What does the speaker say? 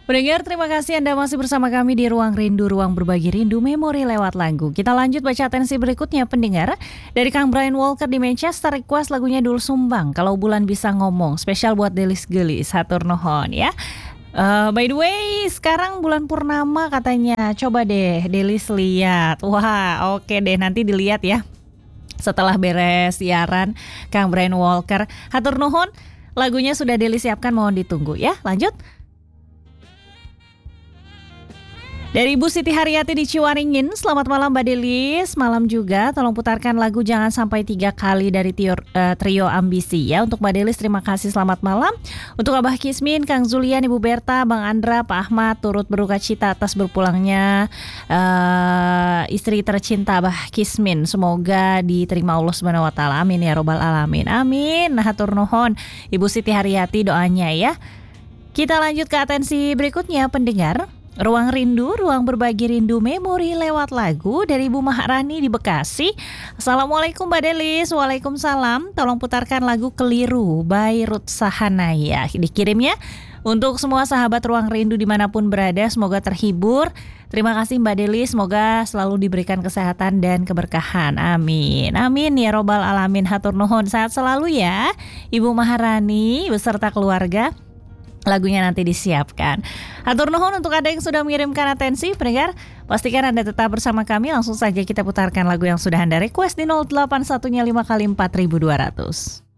Pendengar, terima kasih Anda masih bersama kami di Ruang Rindu, Ruang Berbagi Rindu Memori lewat lagu. Kita lanjut baca atensi berikutnya, pendengar. Dari Kang Brian Walker di Manchester, request lagunya Dul Sumbang, Kalau Bulan Bisa Ngomong. Spesial buat Delis Gelis, hatur nuhun ya. By the way, sekarang bulan purnama katanya. Coba deh Delis lihat. Wah, oke deh, nanti dilihat ya. Setelah beres siaran Kang Brian Walker, hatur nuhun. Lagunya sudah Delis siapkan, mohon ditunggu ya. Lanjut. Dari Ibu Siti Haryati di Ciwaringin, selamat malam Mbak Delis, malam juga, tolong putarkan lagu Jangan Sampai 3 Kali dari trio Ambisi ya. Untuk Mbak Delis terima kasih, selamat malam. Untuk Abah Kismin, Kang Zulian, Ibu Berta, Bang Andra, Pak Ahmad turut berduka cita atas berpulangnya istri tercinta Abah Kismin. Semoga diterima Allah Subhanahu wa taala. Amin ya robbal alamin. Amin. Hatur nuhun Ibu Siti Haryati doanya ya. Kita lanjut ke atensi berikutnya, pendengar. Ruang Rindu, Ruang Berbagi Rindu Memori lewat lagu dari Ibu Maharani di Bekasi. Assalamualaikum Mbak Delis. Waalaikumsalam. Tolong putarkan lagu Keliru by Ruth Sahanaya. Dikirimnya untuk semua sahabat Ruang Rindu dimanapun berada. Semoga terhibur. Terima kasih Mbak Delis. Semoga selalu diberikan kesehatan dan keberkahan. Amin. Amin ya robbal alamin. Hatur nuhun. Sehat selalu ya Ibu Maharani beserta keluarga. Lagunya nanti disiapkan. Hatur nuhun untuk Anda yang sudah mengirimkan atensi, pendengar. Pastikan Anda tetap bersama kami. Langsung saja kita putarkan lagu yang sudah Anda request di 081 5 kali 4200.